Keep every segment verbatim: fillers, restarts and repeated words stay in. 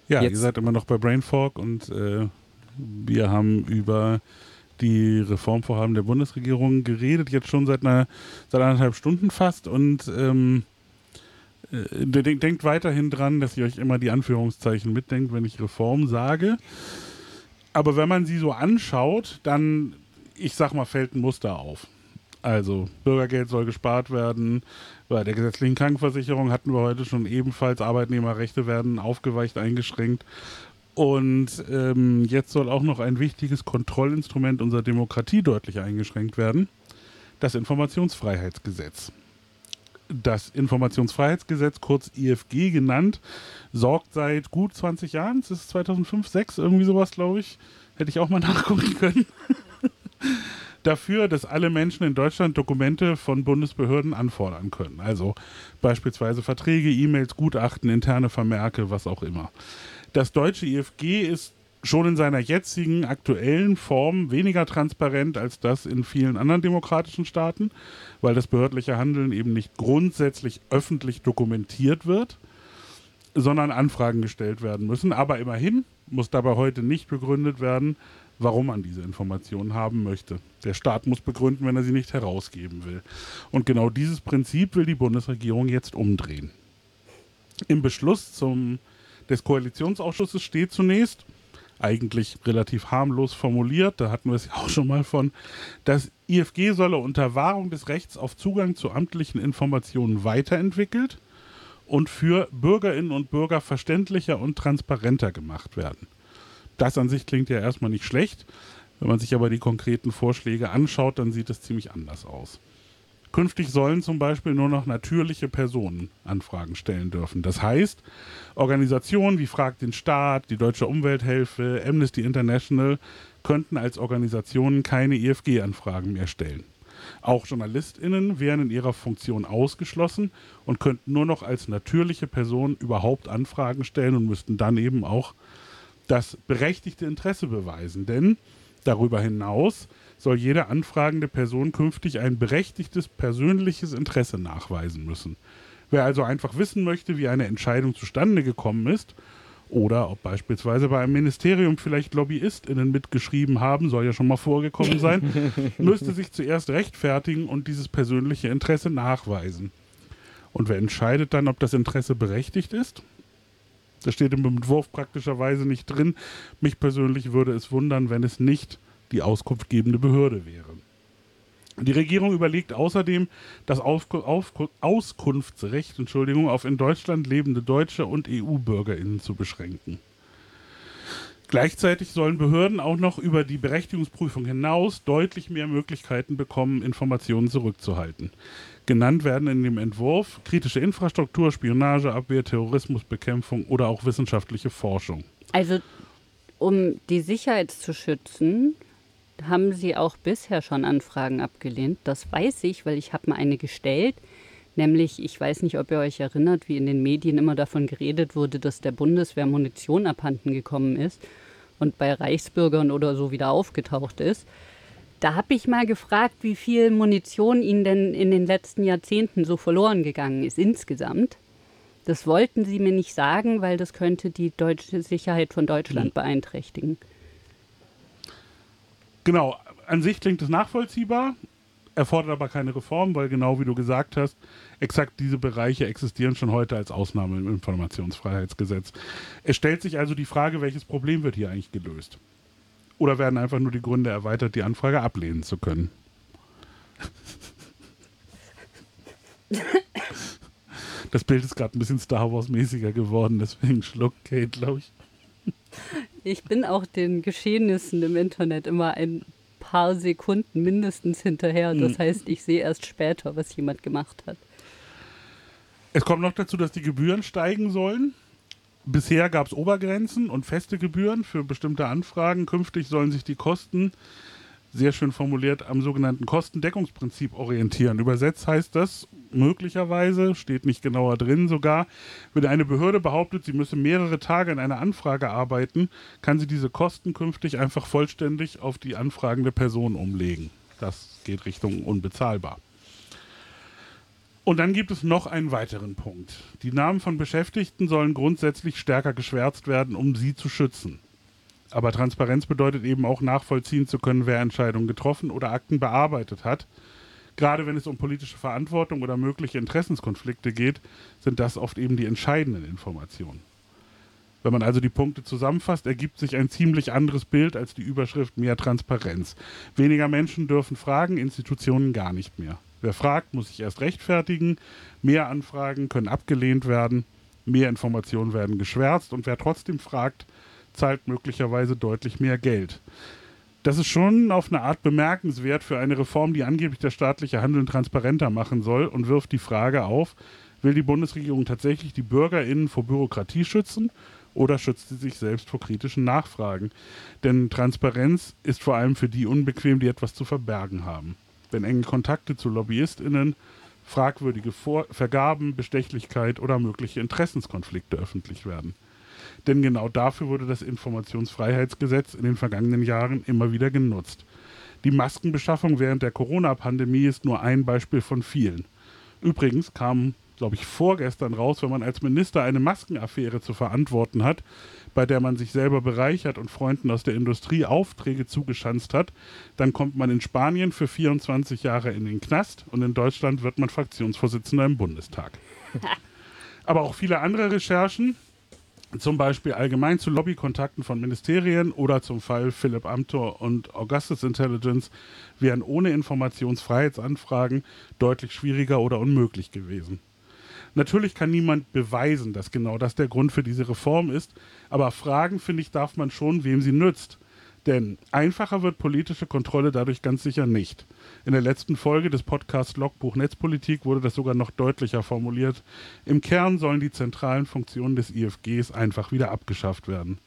Ja, Jetzt, ihr seid immer noch bei Brainfork und äh, wir haben über die Reformvorhaben der Bundesregierung geredet, jetzt schon seit einer seit anderthalb Stunden fast und ähm, äh, denkt, denkt weiterhin dran, dass ihr euch immer die Anführungszeichen mitdenkt, wenn ich Reform sage. Aber wenn man sie so anschaut, dann, ich sag mal, fällt ein Muster auf. Also Bürgergeld soll gespart werden, bei der gesetzlichen Krankenversicherung hatten wir heute schon ebenfalls, Arbeitnehmerrechte werden aufgeweicht, eingeschränkt. Und ähm, jetzt soll auch noch ein wichtiges Kontrollinstrument unserer Demokratie deutlich eingeschränkt werden, das Informationsfreiheitsgesetz. Das Informationsfreiheitsgesetz, kurz I F G genannt, sorgt seit gut zwanzig Jahren, es ist zweitausendfünf, zweitausendsechs, irgendwie sowas, glaube ich, hätte ich auch mal nachgucken können, dafür, dass alle Menschen in Deutschland Dokumente von Bundesbehörden anfordern können. Also beispielsweise Verträge, E-Mails, Gutachten, interne Vermerke, was auch immer. Das deutsche I F G ist schon in seiner jetzigen aktuellen Form weniger transparent als das in vielen anderen demokratischen Staaten, weil das behördliche Handeln eben nicht grundsätzlich öffentlich dokumentiert wird, sondern Anfragen gestellt werden müssen. Aber immerhin muss dabei heute nicht begründet werden, warum man diese Informationen haben möchte. Der Staat muss begründen, wenn er sie nicht herausgeben will. Und genau dieses Prinzip will die Bundesregierung jetzt umdrehen. Im Beschluss zum, des Koalitionsausschusses steht zunächst, eigentlich relativ harmlos formuliert, da hatten wir es ja auch schon mal von, das I F G solle unter Wahrung des Rechts auf Zugang zu amtlichen Informationen weiterentwickelt und für Bürgerinnen und Bürger verständlicher und transparenter gemacht werden. Das an sich klingt ja erstmal nicht schlecht. Wenn man sich aber die konkreten Vorschläge anschaut, dann sieht es ziemlich anders aus. Künftig sollen zum Beispiel nur noch natürliche Personen Anfragen stellen dürfen. Das heißt, Organisationen wie Frag den Staat, die Deutsche Umwelthilfe, Amnesty International könnten als Organisationen keine I F G-Anfragen mehr stellen. Auch JournalistInnen wären in ihrer Funktion ausgeschlossen und könnten nur noch als natürliche Person überhaupt Anfragen stellen und müssten dann eben auch das berechtigte Interesse beweisen. Denn darüber hinaus soll jede anfragende Person künftig ein berechtigtes persönliches Interesse nachweisen müssen. Wer also einfach wissen möchte, wie eine Entscheidung zustande gekommen ist oder ob beispielsweise bei einem Ministerium vielleicht LobbyistInnen mitgeschrieben haben, soll ja schon mal vorgekommen sein, müsste sich zuerst rechtfertigen und dieses persönliche Interesse nachweisen. Und wer entscheidet dann, ob das Interesse berechtigt ist? Das steht im Entwurf praktischerweise nicht drin. Mich persönlich würde es wundern, wenn es nicht die auskunftgebende Behörde wäre. Die Regierung überlegt außerdem, das Auf- Auf- Auskunftsrecht Entschuldigung, auf in Deutschland lebende Deutsche und E U-BürgerInnen zu beschränken. Gleichzeitig sollen Behörden auch noch über die Berechtigungsprüfung hinaus deutlich mehr Möglichkeiten bekommen, Informationen zurückzuhalten. Genannt werden in dem Entwurf kritische Infrastruktur, Spionageabwehr, Terrorismusbekämpfung oder auch wissenschaftliche Forschung. Also um die Sicherheit zu schützen, haben Sie auch bisher schon Anfragen abgelehnt. Das weiß ich, weil ich habe mal eine gestellt. Nämlich, ich weiß nicht, ob ihr euch erinnert, wie in den Medien immer davon geredet wurde, dass der Bundeswehr Munition abhanden gekommen ist und bei Reichsbürgern oder so wieder aufgetaucht ist. Da habe ich mal gefragt, wie viel Munition ihnen denn in den letzten Jahrzehnten so verloren gegangen ist insgesamt. Das wollten sie mir nicht sagen, weil das könnte die deutsche Sicherheit von Deutschland beeinträchtigen. Genau, an sich klingt es nachvollziehbar, erfordert aber keine Reform, weil genau wie du gesagt hast, exakt diese Bereiche existieren schon heute als Ausnahme im Informationsfreiheitsgesetz. Es stellt sich also die Frage, welches Problem wird hier eigentlich gelöst? Oder werden einfach nur die Gründe erweitert, die Anfrage ablehnen zu können? Das Bild ist gerade ein bisschen Star Wars-mäßiger geworden, deswegen schluckt Kate, glaube ich. Ich bin auch den Geschehnissen im Internet immer ein paar Sekunden mindestens hinterher. Das heißt, ich sehe erst später, was jemand gemacht hat. Es kommt noch dazu, dass die Gebühren steigen sollen. Bisher gab es Obergrenzen und feste Gebühren für bestimmte Anfragen. Künftig sollen sich die Kosten, sehr schön formuliert, am sogenannten Kostendeckungsprinzip orientieren. Übersetzt heißt das möglicherweise, steht nicht genauer drin sogar, wenn eine Behörde behauptet, sie müsse mehrere Tage an einer Anfrage arbeiten, kann sie diese Kosten künftig einfach vollständig auf die anfragende Person umlegen. Das geht Richtung unbezahlbar. Und dann gibt es noch einen weiteren Punkt. Die Namen von Beschäftigten sollen grundsätzlich stärker geschwärzt werden, um sie zu schützen. Aber Transparenz bedeutet eben auch nachvollziehen zu können, wer Entscheidungen getroffen oder Akten bearbeitet hat. Gerade wenn es um politische Verantwortung oder mögliche Interessenskonflikte geht, sind das oft eben die entscheidenden Informationen. Wenn man also die Punkte zusammenfasst, ergibt sich ein ziemlich anderes Bild als die Überschrift mehr Transparenz. Weniger Menschen dürfen fragen, Institutionen gar nicht mehr. Wer fragt, muss sich erst rechtfertigen, mehr Anfragen können abgelehnt werden, mehr Informationen werden geschwärzt und wer trotzdem fragt, zahlt möglicherweise deutlich mehr Geld. Das ist schon auf eine Art bemerkenswert für eine Reform, die angeblich das staatliche Handeln transparenter machen soll und wirft die Frage auf, will die Bundesregierung tatsächlich die BürgerInnen vor Bürokratie schützen oder schützt sie sich selbst vor kritischen Nachfragen? Denn Transparenz ist vor allem für die unbequem, die etwas zu verbergen haben. Wenn enge Kontakte zu LobbyistInnen, fragwürdige Vor- Vergaben, Bestechlichkeit oder mögliche Interessenskonflikte öffentlich werden. Denn genau dafür wurde das Informationsfreiheitsgesetz in den vergangenen Jahren immer wieder genutzt. Die Maskenbeschaffung während der Corona-Pandemie ist nur ein Beispiel von vielen. Übrigens kam, glaube ich, vorgestern raus, wenn man als Minister eine Maskenaffäre zu verantworten hat, bei der man sich selber bereichert und Freunden aus der Industrie Aufträge zugeschanzt hat, dann kommt man in Spanien für vierundzwanzig Jahre in den Knast und in Deutschland wird man Fraktionsvorsitzender im Bundestag. Aber auch viele andere Recherchen, zum Beispiel allgemein zu Lobbykontakten von Ministerien oder zum Fall Philipp Amthor und Augustus Intelligence, wären ohne Informationsfreiheitsanfragen deutlich schwieriger oder unmöglich gewesen. Natürlich kann niemand beweisen, dass genau das der Grund für diese Reform ist, aber fragen, finde ich, darf man schon, wem sie nützt. Denn einfacher wird politische Kontrolle dadurch ganz sicher nicht. In der letzten Folge des Podcasts Logbuch Netzpolitik wurde das sogar noch deutlicher formuliert. Im Kern sollen die zentralen Funktionen des I F Gs einfach wieder abgeschafft werden.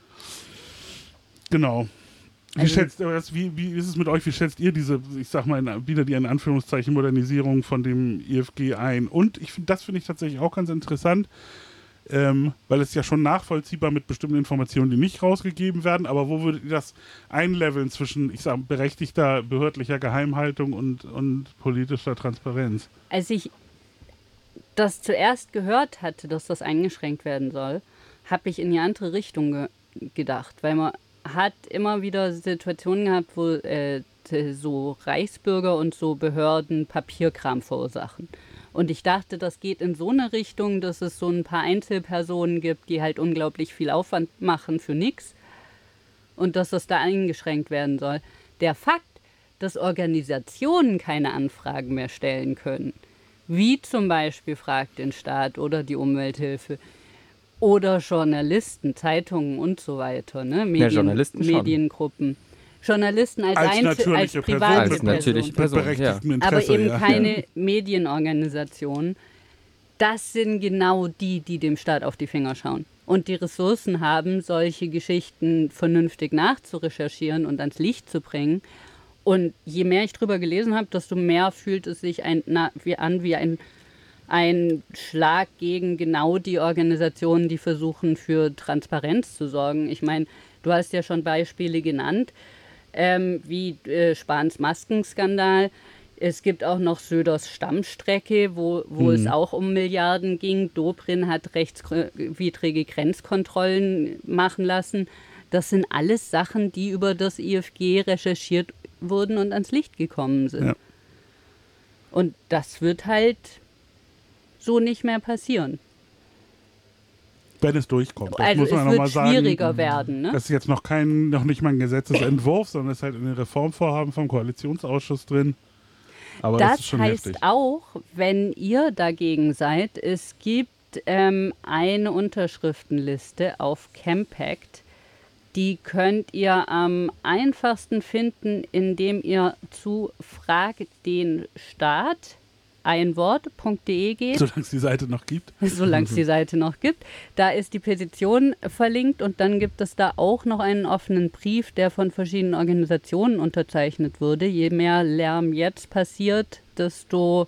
Genau. Wie, also, schätzt, wie, wie ist es mit euch? Wie schätzt ihr diese, ich sag mal, in, wieder die in Anführungszeichen Modernisierung von dem I F G ein? Und ich find, das finde ich tatsächlich auch ganz interessant, ähm, weil es ja schon nachvollziehbar mit bestimmten Informationen, die nicht rausgegeben werden, aber wo würdet ihr das einleveln zwischen, ich sag, berechtigter behördlicher Geheimhaltung und, und politischer Transparenz? Als ich das zuerst gehört hatte, dass das eingeschränkt werden soll, habe ich in die andere Richtung ge- gedacht, weil man hat immer wieder Situationen gehabt, wo äh, so Reichsbürger und so Behörden Papierkram verursachen. Und ich dachte, das geht in so eine Richtung, dass es so ein paar Einzelpersonen gibt, die halt unglaublich viel Aufwand machen für nichts und dass das da eingeschränkt werden soll. Der Fakt, dass Organisationen keine Anfragen mehr stellen können, wie zum Beispiel Frag den Staat oder die Umwelthilfe oder Journalisten, Zeitungen und so weiter, ne? Medien, ja, Journalisten Mediengruppen. Journalisten als, als Einzel, als natürliche private Person, als natürliche Person. Person, ja. Interesse, Aber eben ja. keine Ja. Medienorganisationen. Das sind genau die, die dem Staat auf die Finger schauen und die Ressourcen haben, solche Geschichten vernünftig nachzurecherchieren und ans Licht zu bringen. Und je mehr ich drüber gelesen habe, desto mehr fühlt es sich ein, na, wie an wie ein, ein Schlag gegen genau die Organisationen, die versuchen, für Transparenz zu sorgen. Ich meine, du hast ja schon Beispiele genannt, ähm, wie äh, Spahns Maskenskandal. Es gibt auch noch Söders Stammstrecke, wo, wo mhm. es auch um Milliarden ging. Dobrindt hat rechtswidrige Grenzkontrollen machen lassen. Das sind alles Sachen, die über das I F G recherchiert wurden und ans Licht gekommen sind. Ja. Und das wird halt so nicht mehr passieren. Wenn es durchkommt. Das also muss man es noch wird mal sagen, schwieriger werden. Ne? Das ist jetzt noch kein, noch nicht mal ein Gesetzesentwurf, sondern es ist halt in den Reformvorhaben vom Koalitionsausschuss drin. Aber das, das ist schon heißt heftig. Auch, wenn ihr dagegen seid, es gibt ähm, eine Unterschriftenliste auf Campact. Die könnt ihr am einfachsten finden, indem ihr zu Frag den Staat ein Wort.de geht. Solange es die Seite noch gibt. Solange es die Seite noch gibt. Da ist die Petition verlinkt und dann gibt es da auch noch einen offenen Brief, der von verschiedenen Organisationen unterzeichnet wurde. Je mehr Lärm jetzt passiert, desto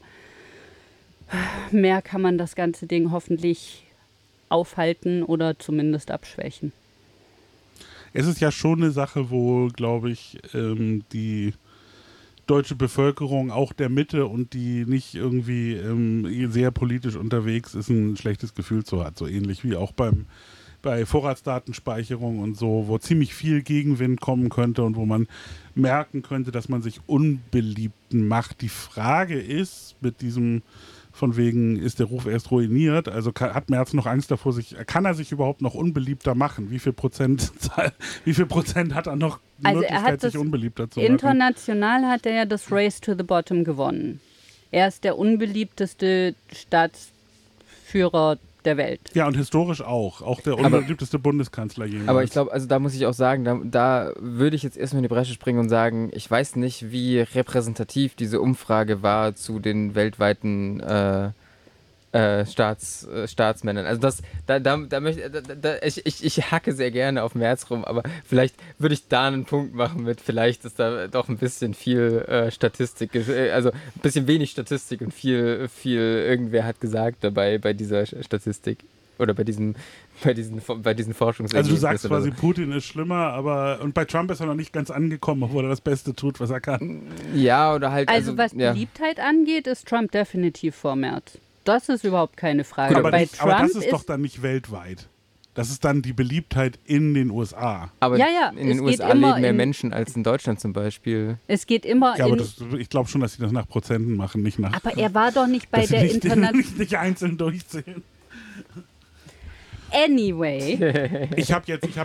mehr kann man das ganze Ding hoffentlich aufhalten oder zumindest abschwächen. Es ist ja schon eine Sache, wo, glaube ich, ähm, die deutsche Bevölkerung, auch der Mitte und die nicht irgendwie ähm, sehr politisch unterwegs ist, ein schlechtes Gefühl zu hat. So ähnlich wie auch beim bei Vorratsdatenspeicherung und so, wo ziemlich viel Gegenwind kommen könnte und wo man merken könnte, dass man sich unbeliebten macht. Die Frage ist, mit diesem von wegen, ist der Ruf erst ruiniert, also kann, hat Merz noch Angst davor, sich, kann er sich überhaupt noch unbeliebter machen? Wie viel Prozent, wie viel Prozent hat er noch die Also Möglichkeit, er hat sich unbeliebter zu machen? International hat er ja das Race to the Bottom gewonnen. Er ist der unbeliebteste Staatsführer der Welt. Ja, und historisch auch. Auch der Aber- unbeliebteste Bundeskanzler jemals. Aber ich glaube, also da muss ich auch sagen, da, da würde ich jetzt erstmal in die Bresche springen und sagen, ich weiß nicht, wie repräsentativ diese Umfrage war zu den weltweiten äh, äh, Staats, äh, Staatsmännern. Also das, da, da, da möchte da, da, ich, ich, ich hacke sehr gerne auf Merz rum, aber vielleicht würde ich da einen Punkt machen mit, vielleicht ist da doch ein bisschen viel äh, Statistik, äh, also ein bisschen wenig Statistik und viel, viel irgendwer hat gesagt dabei bei dieser Statistik. Oder bei diesen, bei diesen, bei diesen Forschungsergebnissen. Also du sagst oder quasi, so. Putin ist schlimmer, aber und bei Trump ist er noch nicht ganz angekommen, obwohl er das Beste tut, was er kann. Ja, oder halt. Also, Also, was ja. Beliebtheit angeht, ist Trump definitiv vor Merz. Das ist überhaupt keine Frage. Gut, aber, Bei das, aber Trump das ist, doch dann nicht weltweit. Das ist dann die Beliebtheit in den U S A. Aber Ja, ja, in den es U S A geht immer leben mehr in- Menschen als in Deutschland zum Beispiel. Es geht immer Ja, aber in... das, ich glaube schon, dass sie das nach Prozenten machen, nicht nach. Aber er war doch nicht bei dass sie der nicht, International... nicht, nicht einzeln durchzählen. Anyway. Ich habe jetzt, ich habe